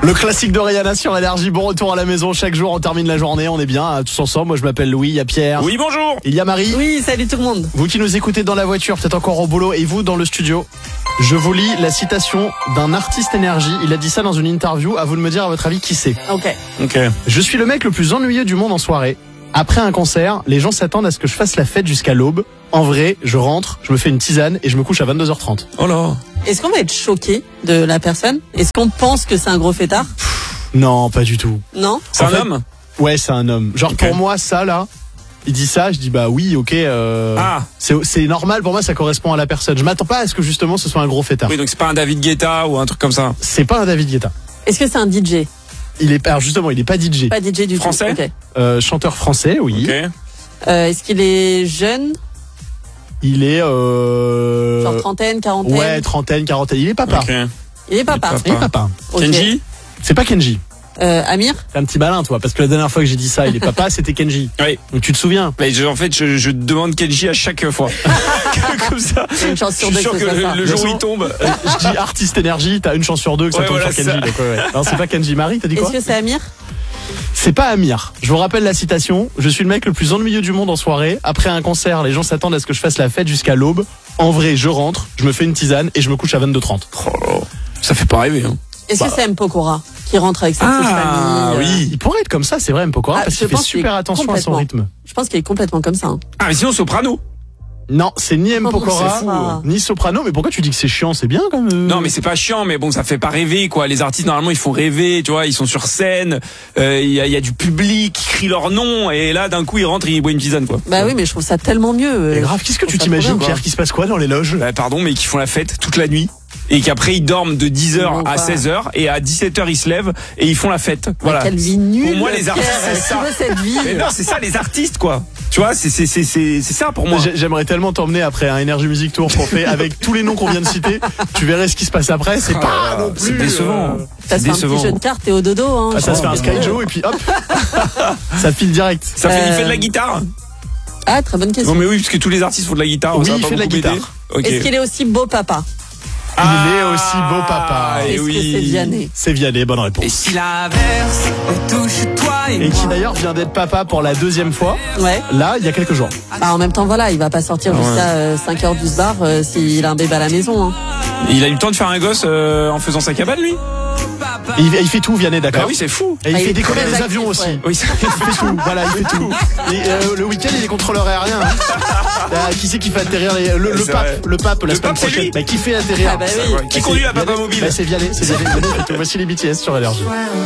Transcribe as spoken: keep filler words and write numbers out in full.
Le classique de Rihanna sur Énergie. Bon retour à la maison. Chaque jour, on termine la journée. On est bien hein, tous ensemble. Moi, je m'appelle Louis. Il y a Pierre. Oui, bonjour. Il y a Marie. Oui, salut tout le monde. Vous qui nous écoutez dans la voiture, peut-être encore au boulot, et vous dans le studio. Je vous lis la citation d'un artiste Énergie. Il a dit ça dans une interview. À vous de me dire à votre avis qui c'est. Ok. Ok. Je suis le mec le plus ennuyeux du monde en soirée. Après un concert, les gens s'attendent à ce que je fasse la fête jusqu'à l'aube. En vrai, je rentre, je me fais une tisane et je me couche à vingt-deux heures trente. Oh là. Est-ce qu'on va être choqué de la personne? Est-ce qu'on pense que c'est un gros fêtard? Non, pas du tout. Non. C'est En un fait, homme. Ouais, c'est un homme. Genre Ok. pour moi, ça là, il dit ça, je dis bah oui, ok. Euh, Ah. c'est, c'est normal pour moi, ça correspond à la personne. Je m'attends pas à ce que justement ce soit un gros fêtard. Oui, donc c'est pas un David Guetta ou un truc comme ça. C'est pas un David Guetta. Est-ce que c'est un D J? Il est alors justement, il est pas D J. Pas D J du Français tout. Ok. Euh, chanteur français, oui. Ok. Euh, est-ce qu'il est jeune? Il est euh... Genre trentaine, quarantaine? ouais, trentaine, quarantaine. Il est papa. Ok. Il est papa. Il est Il est papa. Ok. Kenji. C'est pas Kenji. Euh, Amir? C'est un petit malin, toi, parce que la dernière fois que j'ai dit ça, il est papa, c'était Kenji. Oui. Donc tu te souviens? Mais je- en fait, je, je demande Kenji à chaque fois. Comme ça. Il y a une chance Je sur suis deux sûr que que ce soit le, ça. le jour où il tombe. Euh, je dis artiste Énergie, t'as une chance sur deux que ça Ouais, tombe voilà, sur Kenji. ça. Donc, ouais, ouais. Non, c'est pas Kenji. Marie, t'as dit quoi? Est-ce que c'est Amir? C'est pas Amir. Je vous rappelle la citation. Je suis le mec le plus ennuyeux du monde en soirée. Après un concert, les gens s'attendent à ce que je fasse la fête jusqu'à l'aube. En vrai, je rentre, je me fais une tisane et je me couche à vingt-deux heures trente. Oh là. Ça fait pas rêver. Hein. Est-ce Bah. que c'est M. Pokora qui rentre avec sa petite Ah, famille? oui. Il pourrait être comme ça, c'est vrai, M. Pokora, Ah, parce je qu'il fait pense qu'il super est attention à son complètement. rythme. Je pense qu'il est complètement comme ça. hein. Ah, mais sinon, Soprano. Non, c'est ni M. Oh, Pokora, c'est fou, hein. ni Soprano. Mais pourquoi tu dis que c'est chiant? C'est bien quand même. Non, mais c'est pas chiant, mais bon, ça fait pas rêver, quoi. Les artistes, normalement, ils font rêver, tu vois. Ils sont sur scène, euh, il y, a, il y a du public qui crie leur nom, et là, d'un coup, ils rentrent et ils boivent une tisane, quoi. Bah oui, mais je trouve ça tellement mieux. Mais euh, grave, qu'est-ce que je tu trouve ça trop t'imagines, bien, Pierre, qu'il se passe quoi dans les loges? Bah, pardon, mais qui font la fête toute la nuit. Et qu'après, ils dorment de dix heures Non, à pas. seize heures, et à dix-sept heures, ils se lèvent, et ils font la fête. Mais Voilà. quelle vie nulle. Pour moi, les artistes, Pierre, c'est ça. Qui veut cette vie? Mais non, c'est ça, les artistes, quoi. Tu vois, c'est, c'est, c'est, c'est, c'est ça pour moi. J'ai- J'aimerais tellement t'emmener après un Energy Music Tour qu'on fait avec tous les noms qu'on vient de citer. Tu verrais ce qui se passe après. C'est pas Ah, non plus. c'est décevant. euh, Ça se fait un décevant. petit jeu de cartes et au dodo. Hein, Ah, ça se fait un Je pense que- Sky Joe et puis hop, ça file direct. Ça fait, il Euh, fait de la guitare. Ah, très bonne question. Non, mais oui, parce que tous les artistes font de la guitare. Oui, ça va il pas fait de la beaucoup guitare. m'aider. Ok. Est-ce qu'il est aussi beau papa? Il est aussi beau papa. Et Est-ce que oui. c'est Vianney? C'est Vianney, bonne Et réponse. si l'averse touche toi et, Et qui moi, d'ailleurs vient d'être papa pour la deuxième fois. Ouais. Là, il y a quelques jours. Bah, en même temps, voilà, il va pas sortir Ah ouais. jusqu'à euh, cinq heures douze bar euh, s'il a un bébé à la maison. Hein. Il a eu le temps de faire un gosse euh, en faisant sa cabane, lui. Et il, il fait tout, Vianney, d'accord. Bah oui, c'est fou. Et il Ah, fait il est décoller très les actif, avions aussi. ouais. Oui, c'est- Il fait tout. Voilà, il fait tout. Et, euh, le week-end, il est contrôleur aérien. Hein. Ah, qui c'est qui fait atterrir les, le, le C'est pape, vrai. le pape la Le semaine pape, c'est prochaine. lui. Bah, qui fait atterrir? Ah bah oui. Qui Bah, conduit c'est la papa Vianney. mobile. Bah, c'est Vianney, c'est Vianney. Vianney fait tout. Voici les B T S sur Énergie.